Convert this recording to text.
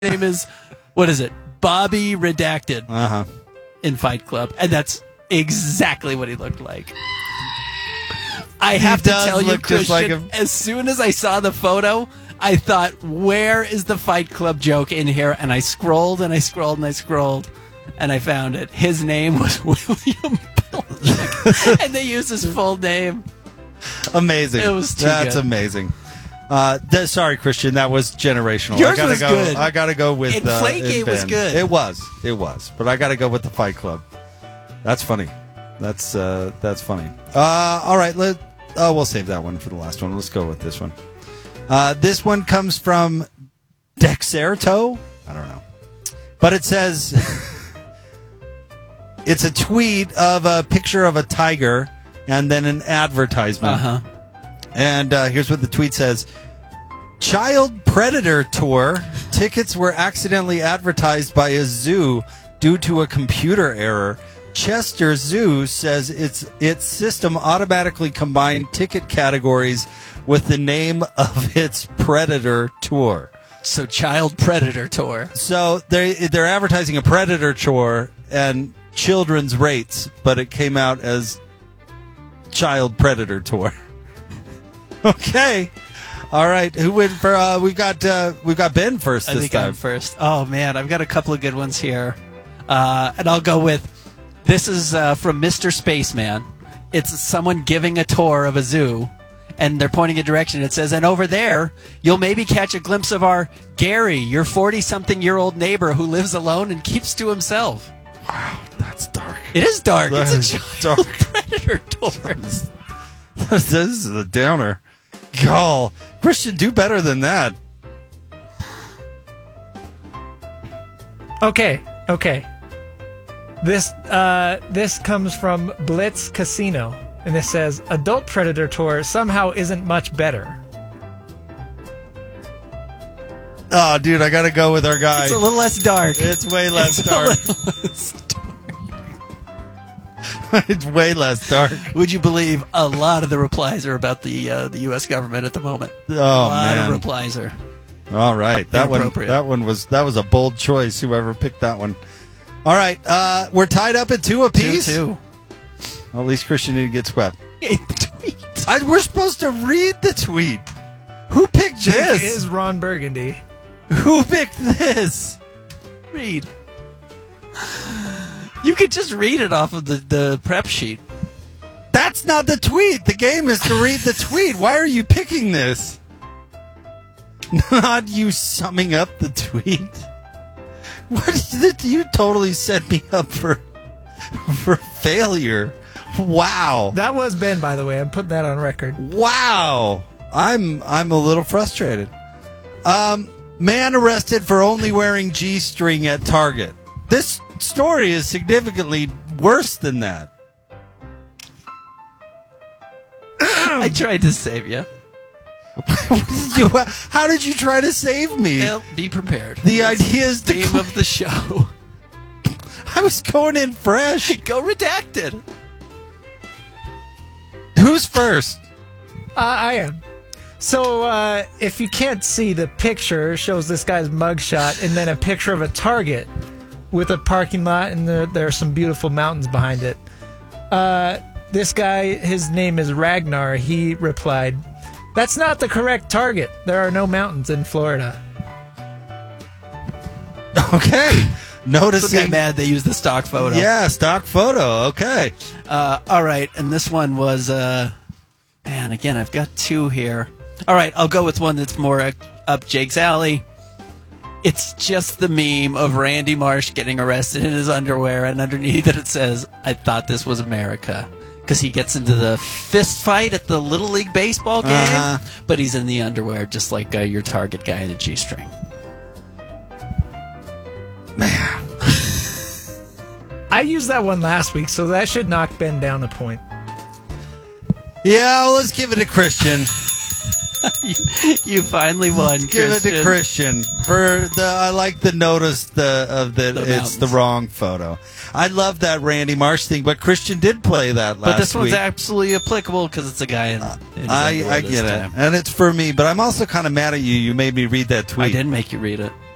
name is, what is it? Bobby Redacted Uh-huh. in Fight Club. And that's exactly what he looked like. I have to tell you, Christian, like him. as soon as I saw the photo, I thought, where is the Fight Club joke in here? And I scrolled and I scrolled and I scrolled, and I found it. His name was William Belichick, and they used his full name. Amazing. It was too That's good. amazing. Sorry, Christian, that was generational. Yours I gotta was go, good. I got to go with... Inflategate was Ben. good. It was. But I got to go with the Fight Club. That's funny. That's funny. All right, we'll save that one for the last one. Let's go with this one. This one comes from Dexerto. I don't know. But it says... it's a tweet of a picture of a tiger and then an advertisement. Uh-huh. And here's what the tweet says. Child Predator Tour. Tickets were accidentally advertised by a zoo due to a computer error. Chester Zoo says its system automatically combined ticket categories with the name of its Predator Tour. So Child Predator Tour. So they're advertising a Predator Tour and children's rates, but it came out as Child Predator Tour. Okay. All right. Who went for? We've got Ben first I this think time. I'm first. Oh man, I've got a couple of good ones here, and I'll go with this is from Mr. Spaceman. It's someone giving a tour of a zoo, and they're pointing a direction. It says, "And over there, you'll maybe catch a glimpse of our Gary, your 40-something-year-old neighbor who lives alone and keeps to himself." Wow, that's dark. It is dark. That It's is a Child dark. Predator Tour. This is a downer. Gall. Christian, do better than that. Okay. This comes from Blitz Casino, and it says Adult Predator Tour somehow isn't much better. Oh, dude, I got to go with our guy. It's a little less dark. It's way less dark. It's way less dark. Would you believe a lot of the replies are about the U.S. government at the moment? Oh, a lot man. of replies are. All right, that Inappropriate. one was a bold choice. Whoever picked that one. All right, we're tied up at 2 apiece. 2-2. Well, at least Christian didn't get swept. Tweet. We're supposed to read the tweet. Who picked It this? is Ron Burgundy. Who picked this? Read. You could just read it off of the prep sheet. That's not the tweet. The game is to read the tweet. Why are you picking this? Not you summing up the tweet. You totally set me up for failure. Wow. That was Ben, by the way. I'm putting that on record. Wow. I'm a little frustrated. Man arrested for only wearing G-string at Target. This story is significantly worse than that. I tried to save you. How did you try to save me? Well, be prepared. The idea is to Theme of the show. I was going in fresh. Go redacted. Who's first? I am. So, if you can't see, the picture shows this guy's mugshot and then a picture of a Target with a parking lot, and there are some beautiful mountains behind it. This guy, his name is Ragnar. He replied, "That's not the correct Target. There are no mountains in Florida." Okay. Still got Noticing. mad they used the stock photo. Yeah, stock photo. Okay. All right, and this one was, man, again, I've got 2 here. All right, I'll go with one that's more up Jake's alley. It's just the meme of Randy Marsh getting arrested in his underwear, and underneath it says, "I thought this was America." Because he gets into the fist fight at the Little League baseball game, but he's in the underwear, just like your Target guy in a G-string. Man. I used that one last week, so that should knock Ben down a point. Yeah, well, let's give it to Christian. You finally won, Give it to Christian for I like the notice of that it's mountains. the wrong photo. I love that Randy Marsh thing, but Christian did play that last But this one's week. absolutely applicable because it's a guy in his I underwear get this it, time. and it's for me. But I'm also kind of mad at you. You made me read that tweet. I didn't make you read it.